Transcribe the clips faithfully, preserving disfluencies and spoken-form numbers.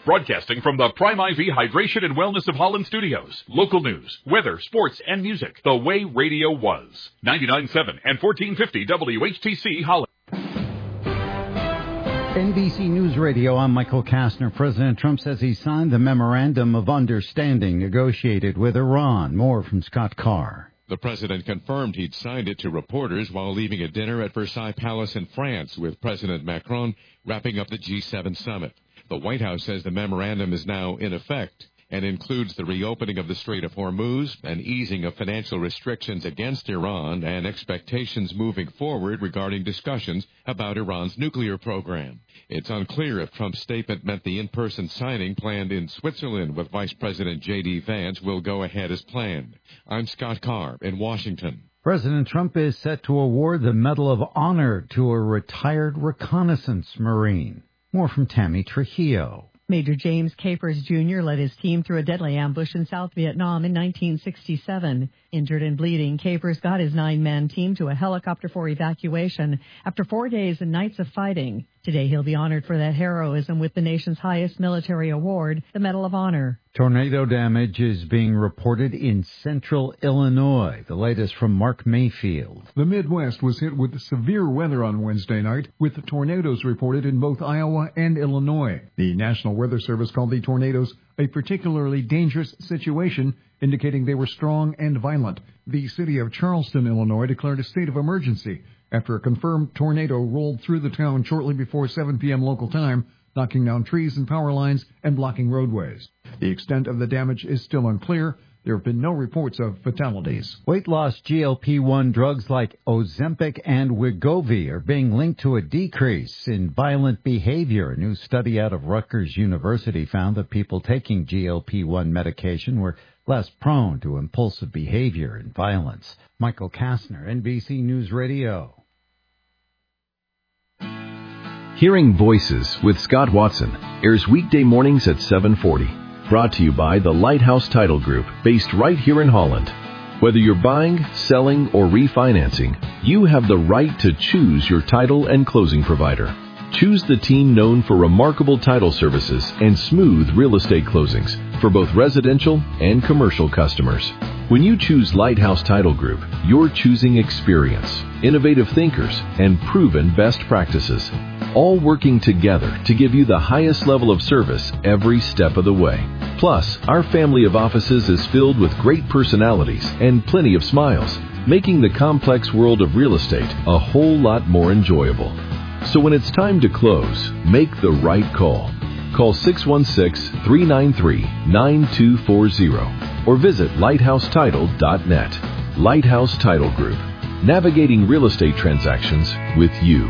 Broadcasting from the Prime I V Hydration and Wellness of Holland Studios. Local news, weather, sports, and music. The way radio was. ninety-nine point seven and fourteen fifty W H T C Holland. N B C News Radio, I'm Michael Kastner. President Trump says he signed the Memorandum of Understanding negotiated with Iran. More from Scott Carr. The president confirmed he'd signed it to reporters while leaving a dinner at Versailles Palace in France with President Macron wrapping up the G seven summit. The White House says the memorandum is now in effect and includes the reopening of the Strait of Hormuz, an easing of financial restrictions against Iran, and expectations moving forward regarding discussions about Iran's nuclear program. It's unclear if Trump's statement meant the in-person signing planned in Switzerland with Vice President J D Vance will go ahead as planned. I'm Scott Carr in Washington. President Trump is set to award the Medal of Honor to a retired reconnaissance Marine. More from Tammy Trujillo. Major James Capers Junior led his team through a deadly ambush in South Vietnam in nineteen sixty-seven. Injured and bleeding, Capers got his nine-man team to a helicopter for evacuation after four days and nights of fighting. Today he'll be honored for that heroism with the nation's highest military award, the Medal of Honor. Tornado damage is being reported in central Illinois. The latest from Mark Mayfield. The Midwest was hit with severe weather on Wednesday night, with tornadoes reported in both Iowa and Illinois. The National Weather Service called the tornadoes a particularly dangerous situation, indicating they were strong and violent. The city of Charleston, Illinois, declared a state of emergency after a confirmed tornado rolled through the town shortly before seven p.m. local time, knocking down trees and power lines and blocking roadways. The extent of the damage is still unclear. There have been no reports of fatalities. Weight loss G L P one drugs like Ozempic and Wegovy are being linked to a decrease in violent behavior. A new study out of Rutgers University found that people taking G L P one medication were less prone to impulsive behavior and violence. Michael Kastner, N B C News Radio. Hearing Voices with Scott Watson airs weekday mornings at seven forty. Brought to you by the Lighthouse Title Group, based right here in Holland. Whether you're buying, selling, or refinancing, you have the right to choose your title and closing provider. Choose the team known for remarkable title services and smooth real estate closings for both residential and commercial customers. When you choose Lighthouse Title Group, you're choosing experience, innovative thinkers, and proven best practices, all working together to give you the highest level of service every step of the way. Plus, our family of offices is filled with great personalities and plenty of smiles, making the complex world of real estate a whole lot more enjoyable. So when it's time to close, make the right call. Call six one six, three nine three, nine two four zero or visit lighthouse title dot net. Lighthouse Title Group, navigating real estate transactions with you.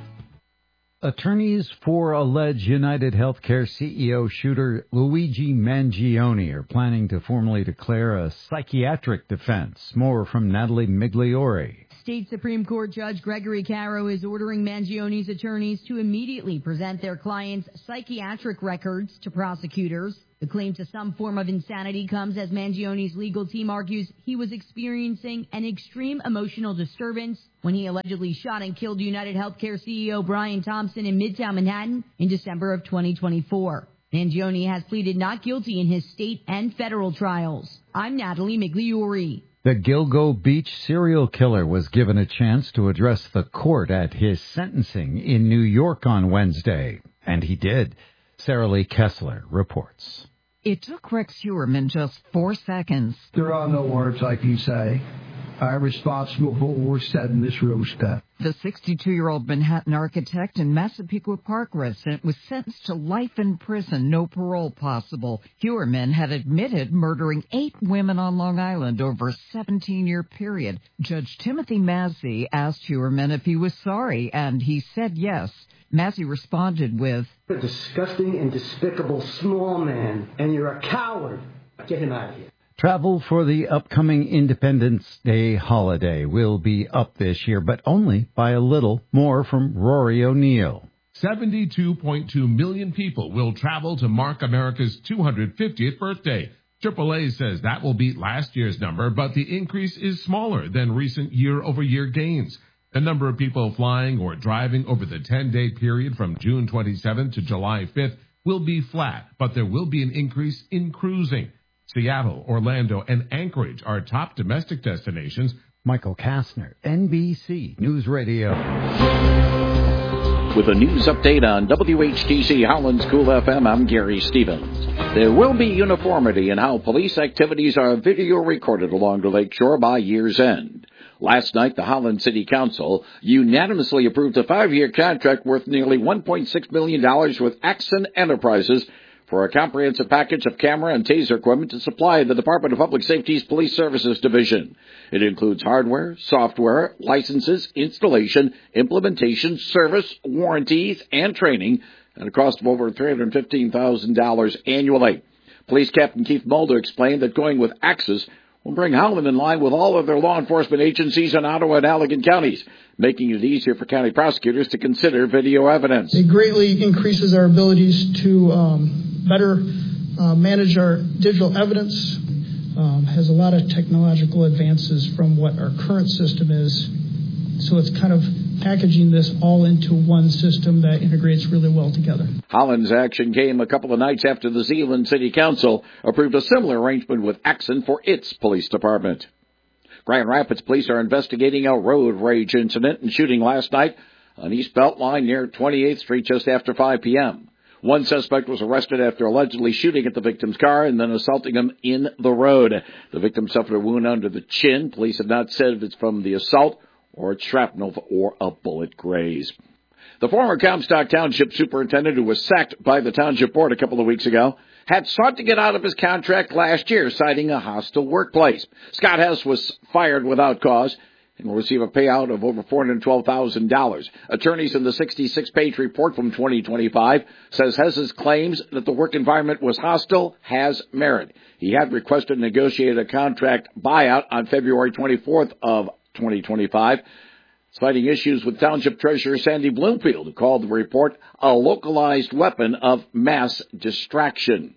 Attorneys for alleged United Healthcare C E O shooter Luigi Mangione are planning to formally declare a psychiatric defense. More from Natalie Migliori. State Supreme Court Judge Gregory Caro is ordering Mangione's attorneys to immediately present their client's psychiatric records to prosecutors. The claim to some form of insanity comes as Mangione's legal team argues he was experiencing an extreme emotional disturbance when he allegedly shot and killed United Healthcare C E O Brian Thompson in Midtown Manhattan in December of twenty twenty-four. Mangione has pleaded not guilty in his state and federal trials. I'm Natalie Migliori. The Gilgo Beach serial killer was given a chance to address the court at his sentencing in New York on Wednesday, and he did. Sarah Lee Kessler reports. It took Rex Heuermann just four seconds. There are no words I can say. I am responsible for what was said in this rooster. The sixty-two-year-old Manhattan architect and Massapequa Park resident was sentenced to life in prison, no parole possible. Heuermann had admitted murdering eight women on Long Island over a seventeen-year period. Judge Timothy Massey asked Heuermann if he was sorry, and he said yes. Massey responded with, "You're a disgusting and despicable small man, and you're a coward. Get him out of here." Travel for the upcoming Independence Day holiday will be up this year, but only by a little. More from Rory O'Neill. seventy-two point two million people will travel to mark America's two hundred fiftieth birthday. triple A says that will beat last year's number, but the increase is smaller than recent year-over-year gains. The number of people flying or driving over the ten-day period from June twenty-seventh to July fifth will be flat, but there will be an increase in cruising. Seattle, Orlando, and Anchorage are top domestic destinations. Michael Kastner, N B C News Radio. With a news update on W H T C Holland's Cool F M, I'm Gary Stevens. There will be uniformity in how police activities are video recorded along the lakeshore by year's end. Last night, the Holland City Council unanimously approved a five-year contract worth nearly one point six million dollars with Axon Enterprises for a comprehensive package of camera and taser equipment to supply the Department of Public Safety's Police Services Division. It includes hardware, software, licenses, installation, implementation, service, warranties, and training at a cost of over three hundred fifteen thousand dollars annually. Police Captain Keith Mulder explained that going with Axis will bring Holland in line with all other law enforcement agencies in Ottawa and Allegan counties, making it easier for county prosecutors to consider video evidence. It greatly increases our abilities to um, better uh, manage our digital evidence, um, has a lot of technological advances from what our current system is. So it's kind of packaging this all into one system that integrates really well together. Holland's action came a couple of nights after the Zeeland City Council approved a similar arrangement with Axon for its police department. Grand Rapids police are investigating a road rage incident and shooting last night on East Beltline near twenty-eighth Street just after five p.m. One suspect was arrested after allegedly shooting at the victim's car and then assaulting him in the road. The victim suffered a wound under the chin. Police have not said if it's from the assault or shrapnel or a bullet graze. The former Comstock Township superintendent, who was sacked by the township board a couple of weeks ago, had sought to get out of his contract last year, citing a hostile workplace. Scott Hess was fired without cause and will receive a payout of over four hundred twelve thousand dollars. Attorneys in the sixty-six page report from twenty twenty-five says Hess's claims that the work environment was hostile has merit. He had requested and negotiated a contract buyout on February twenty-fourth of twenty twenty-five, citing issues with Township Treasurer Sandy Bloomfield, who called the report a localized weapon of mass distraction.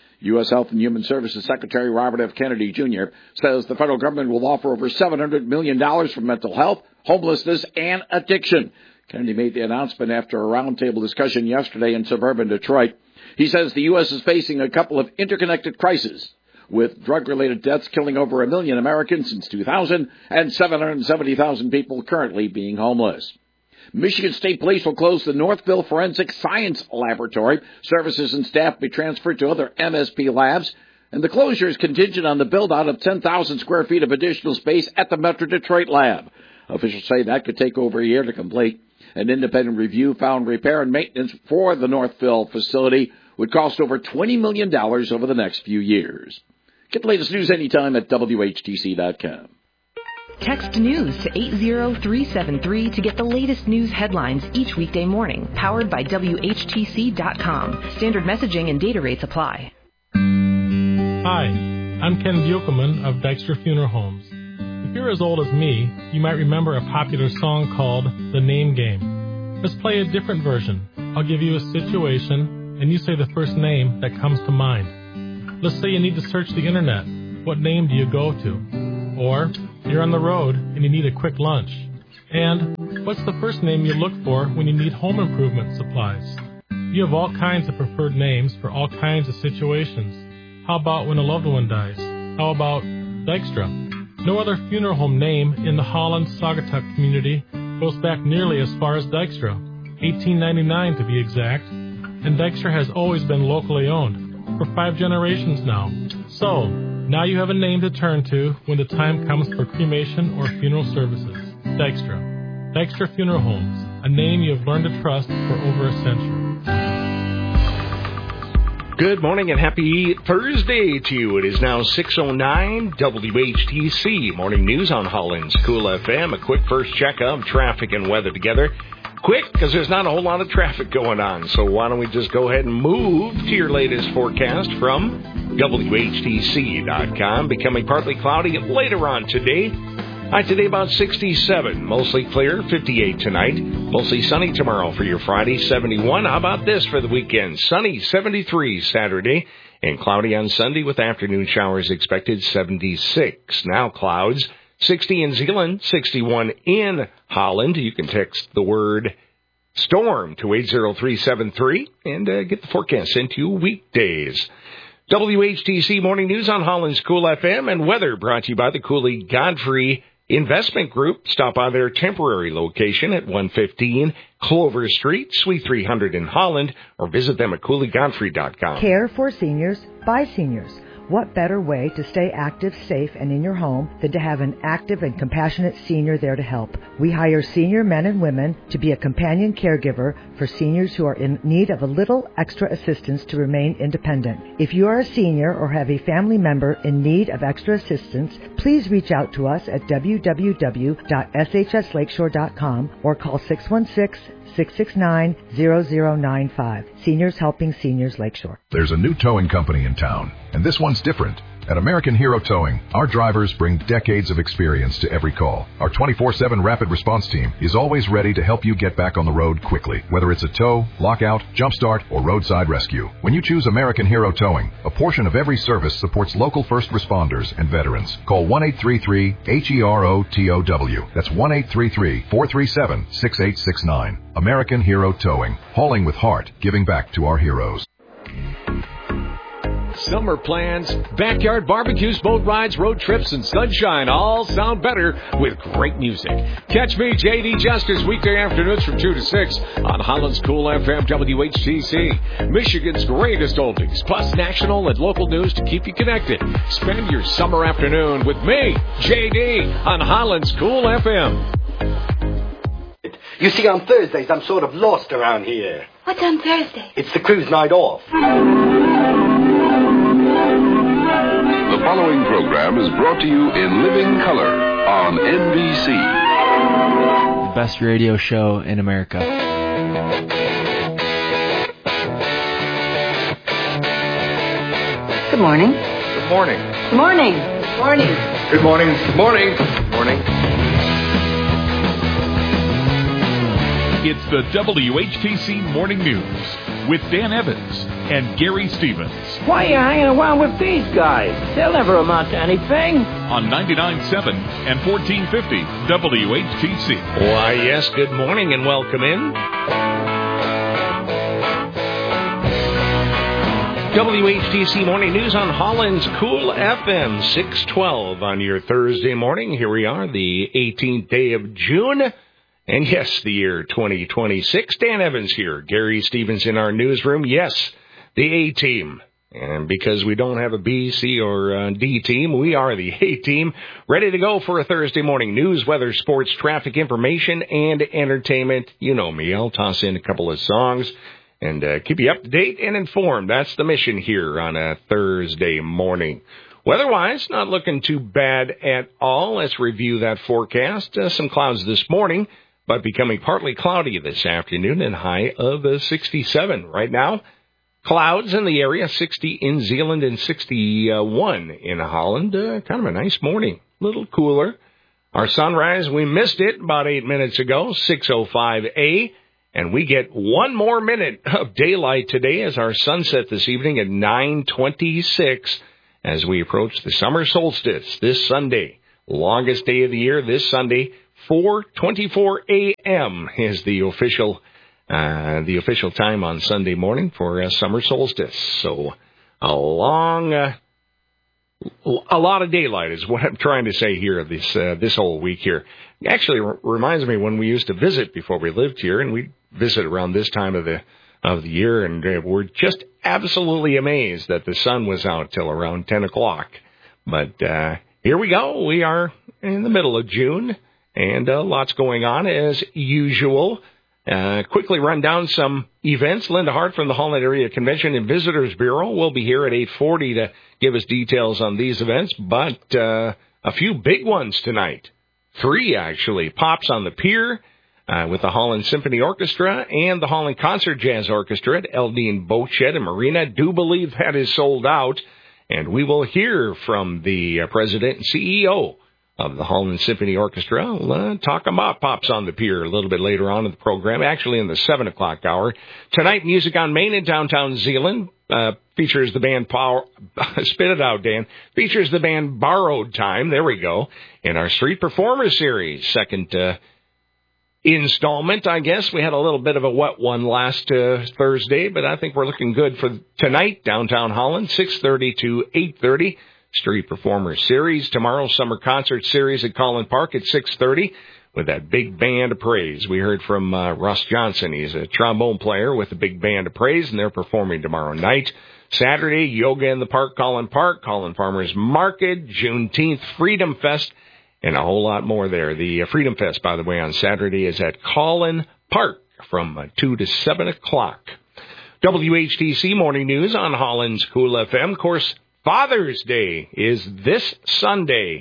U S Health and Human Services Secretary Robert F. Kennedy Junior says the federal government will offer over seven hundred million dollars for mental health, homelessness, and addiction. Kennedy made the announcement after a roundtable discussion yesterday in suburban Detroit. He says the U S is facing a couple of interconnected crises, with drug-related deaths killing over a million Americans since two thousand and seven hundred seventy thousand people currently being homeless. Michigan State Police will close the Northville Forensic Science Laboratory. Services and staff be transferred to other M S P labs, and the closure is contingent on the build-out of ten thousand square feet of additional space at the Metro Detroit lab. Officials say that could take over a year to complete. An independent review found repair and maintenance for the Northville facility would cost over twenty million dollars over the next few years. Get the latest news anytime at W H T C dot com. Text news to eight zero three seven three to get the latest news headlines each weekday morning. Powered by W H T C dot com. Standard messaging and data rates apply. Hi, I'm Ken Buchelman of Dykstra Funeral Homes. If you're as old as me, you might remember a popular song called The Name Game. Let's play a different version. I'll give you a situation, and you say the first name that comes to mind. Let's say you need to search the internet. What name do you go to? Or you're on the road and you need a quick lunch. And what's the first name you look for when you need home improvement supplies? You have all kinds of preferred names for all kinds of situations. How about when a loved one dies? How about Dykstra? No other funeral home name in the Holland-Saugatuck community goes back nearly as far as Dykstra, eighteen ninety-nine to be exact, and Dykstra has always been locally owned for five generations now. So, now you have a name to turn to when the time comes for cremation or funeral services. Dykstra. Dykstra Funeral Homes, a name you have learned to trust for over a century. Good morning and happy Thursday to you. It is now six oh nine, W H T C Morning News on Holland's Cool F M. A quick first check of traffic and weather together. Quick, because there's not a whole lot of traffic going on. So why don't we just go ahead and move to your latest forecast from W H T C dot com. Becoming partly cloudy later on today. High today about sixty-seven. Mostly clear, fifty-eight tonight. Mostly sunny tomorrow for your Friday, seventy-one. How about this for the weekend? Sunny, seventy-three Saturday. And cloudy on Sunday with afternoon showers expected, seventy-six. Now clouds, sixty in Zeeland, sixty-one in Holland. You can text the word Storm to eight zero three seven three and uh, get the forecast sent to you weekdays. W H T C Morning News on Holland's Cool F M and weather brought to you by the Cooley Godfrey Investment Group. Stop by their temporary location at one fifteen Clover Street, Suite three hundred in Holland, or visit them at cooley godfrey dot com. Care for seniors by seniors. What better way to stay active, safe, and in your home than to have an active and compassionate senior there to help? We hire senior men and women to be a companion caregiver for seniors who are in need of a little extra assistance to remain independent. If you are a senior or have a family member in need of extra assistance, please reach out to us at w w w dot s h s lakeshore dot com or call six one six, six six nine, zero zero nine five. Seniors Helping Seniors Lakeshore. There's a new towing company in town, and this one's different. At American Hero Towing, our drivers bring decades of experience to every call. Our twenty-four seven rapid response team is always ready to help you get back on the road quickly, whether it's a tow, lockout, jumpstart, or roadside rescue. When you choose American Hero Towing, a portion of every service supports local first responders and veterans. Call one eight three three H E R O T O W. That's one eight three three, four three seven, six eight six nine. American Hero Towing, hauling with heart, giving back to our heroes. Summer plans, backyard barbecues, boat rides, road trips, and sunshine all sound better with great music. Catch me, J D Justice, weekday afternoons from two to six on Holland's Cool F M W H T C. Michigan's greatest oldies, plus national and local news to keep you connected. Spend your summer afternoon with me, J D, on Holland's Cool F M. You see, on Thursdays, I'm sort of lost around here. What's on Thursday? It's the cruise night off. The following program is brought to you in living color on N B C. The best radio show in America. Good morning. Good morning. Good morning. Good morning. Good morning. Good morning. Good morning. It's the W H T C Morning News with Dan Evans and Gary Stevens. Why are you hanging around with these guys? They'll never amount to anything. On ninety-nine point seven and fourteen fifty W H T C. Why, yes, good morning and welcome in. W H T C Morning News on Holland's Cool F M, six twelve on your Thursday morning. Here we are, the eighteenth day of June. And yes, the year twenty twenty-six. Dan Evans here, Gary Stevens in our newsroom. Yes, the A-team. And because we don't have a B, C, or uh, D team, we are the A-team, ready to go for a Thursday morning. News, weather, sports, traffic information, and entertainment. You know me, I'll toss in a couple of songs and uh, keep you up to date and informed. That's the mission here on a Thursday morning. Weather-wise, not looking too bad at all. Let's review that forecast. Uh, some clouds this morning, but becoming partly cloudy this afternoon and high of uh, sixty-seven. Right now, clouds in the area, sixty in Zeeland and sixty-one in Holland. Uh, kind of a nice morning, a little cooler. Our sunrise, we missed it about eight minutes ago, six oh five A, and we get one more minute of daylight today as our sunset this evening at nine twenty-six as we approach the summer solstice this Sunday. Longest day of the year this Sunday. four twenty-four a.m. is the official uh, the official time on Sunday morning for uh, summer solstice. So a long, uh, a lot of daylight is what I'm trying to say here this uh, this whole week here. It actually r- reminds me when we used to visit before we lived here, and we'd visit around this time of the of the year, and uh, we're just absolutely amazed that the sun was out till around ten o'clock. But uh, here we go. We are in the middle of June. And uh, lots going on, as usual. Uh, quickly run down some events. Linda Hart from the Holland Area Convention and Visitors Bureau will be here at eight forty to give us details on these events. But uh, a few big ones tonight. Three, actually. Pops on the Pier uh, with the Holland Symphony Orchestra and the Holland Concert Jazz Orchestra at Eldine Boat Shed and Marina. Do believe that is sold out. And we will hear from the uh, president and C E O of the Holland Symphony Orchestra. We'll uh, talk about Pops on the Pier a little bit later on in the program, actually in the seven o'clock hour. Tonight, Music on Main in downtown Zeeland uh, features the band Power... Spit it out, Dan. Features the band Borrowed Time. There we go. In our Street Performer Series, second... Uh, installment, I guess. We had a little bit of a wet one last uh, Thursday, but I think we're looking good for tonight, downtown Holland, six thirty to eight thirty. Street Performer Series. Tomorrow, Summer Concert Series at Collin Park at six thirty with that big band of praise. We heard from uh, Russ Johnson. He's a trombone player with the big band of praise, and they're performing tomorrow night. Saturday, Yoga in the Park, Collin Park, Collin Farmers Market, Juneteenth Freedom Fest, and a whole lot more there. The Freedom Fest, by the way, on Saturday is at Collin Park from uh, two to seven o'clock. W H T C Morning News on Holland's Cool F M. Of course, Father's Day is this Sunday,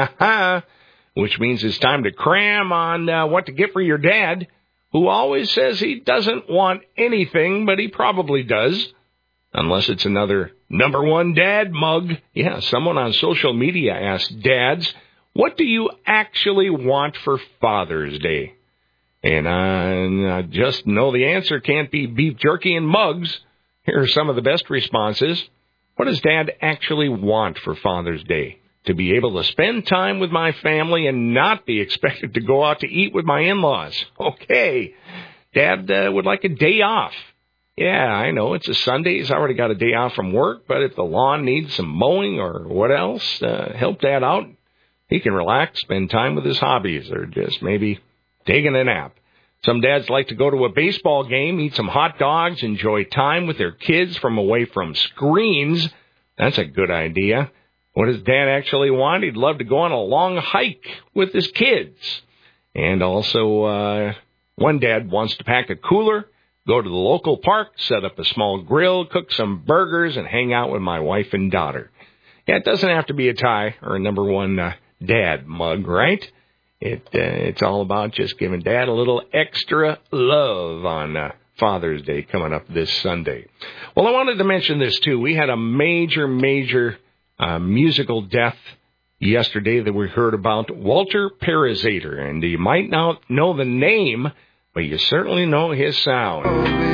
which means it's time to cram on uh, what to get for your dad, who always says he doesn't want anything, but he probably does, unless it's another number one dad mug. Yeah, someone on social media asked dads, what do you actually want for Father's Day? And I, I just know the answer can't be beef jerky and mugs. Here are some of the best responses. What does Dad actually want for Father's Day? To be able to spend time with my family and not be expected to go out to eat with my in-laws. Okay. Dad uh, would like a day off. Yeah, I know, it's a Sunday. He's already got a day off from work, but if the lawn needs some mowing or what else, uh, help Dad out. He can relax, spend time with his hobbies, or just maybe taking a nap. Some dads like to go to a baseball game, eat some hot dogs, enjoy time with their kids from away from screens. That's a good idea. What does Dad actually want? He'd love to go on a long hike with his kids. And also, uh, one dad wants to pack a cooler, go to the local park, set up a small grill, cook some burgers, and hang out with my wife and daughter. Yeah, it doesn't have to be a tie or a number one uh, dad mug, right? It uh, It's all about just giving Dad a little extra love on uh, Father's Day coming up this Sunday. Well, I wanted to mention this, too. We had a major, major uh, musical death yesterday that we heard about, Walter Parazaider. And you might not know the name, but you certainly know his sound.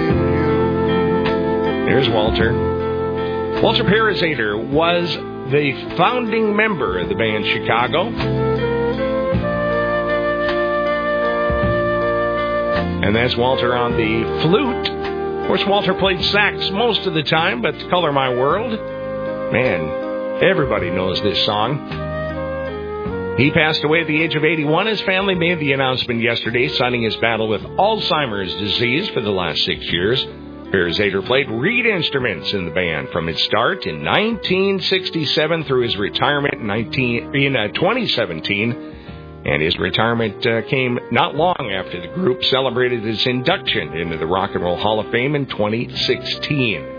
There's Walter. Walter Parazaider was the founding member of the band Chicago. And that's Walter on the flute. Of course, Walter played sax most of the time, but Color My World, man, everybody knows this song. He passed away at the age of eighty-one. His family made the announcement yesterday, citing his battle with Alzheimer's disease for the last six years. Parazaider played reed instruments in the band from its start in nineteen sixty-seven through his retirement in, nineteen, in uh, twenty seventeen. And his retirement uh, came not long after the group celebrated its induction into the Rock and Roll Hall of Fame in twenty sixteen.